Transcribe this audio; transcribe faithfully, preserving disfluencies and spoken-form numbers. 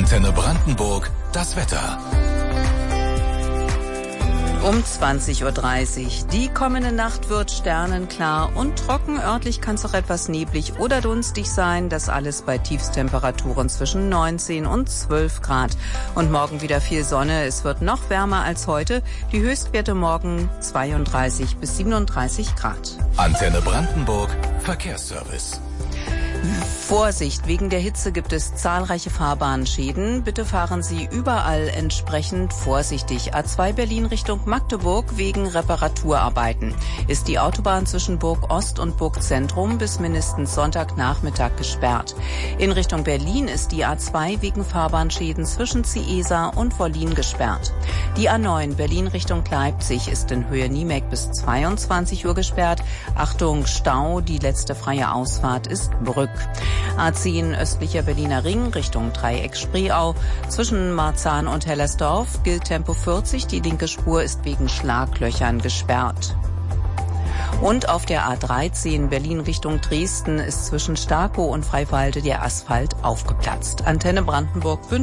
Antenne Brandenburg, das Wetter. Um zwanzig Uhr dreißig. Die kommende Nacht wird sternenklar und trocken. Örtlich kann es auch etwas neblig oder dunstig sein. Das alles bei Tiefstemperaturen zwischen neunzehn und zwölf Grad. Und morgen wieder viel Sonne. Es wird noch wärmer als heute. Die Höchstwerte morgen zweiunddreißig bis siebenunddreißig Grad. Antenne Brandenburg, Verkehrsservice. Vorsicht, wegen der Hitze gibt es zahlreiche Fahrbahnschäden. Bitte fahren Sie überall entsprechend vorsichtig. A zwei Berlin Richtung Magdeburg wegen Reparaturarbeiten. Ist die Autobahn zwischen Burg Ost und Burg Zentrum bis mindestens Sonntagnachmittag gesperrt. In Richtung Berlin ist die A zwei wegen Fahrbahnschäden zwischen Ciesa und Wollin gesperrt. Die A neun Berlin Richtung Leipzig ist in Höhe Niemek bis zweiundzwanzig Uhr gesperrt. Achtung, Stau, die letzte freie Ausfahrt ist Brück. A zehn östlicher Berliner Ring Richtung Dreieck Spreeau. Zwischen Marzahn und Hellersdorf gilt Tempo vierzig. Die linke Spur ist wegen Schlaglöchern gesperrt. Und auf der A dreizehn Berlin Richtung Dresden ist zwischen Starkow und Freiwalde der Asphalt aufgeplatzt. Antenne Brandenburg wünscht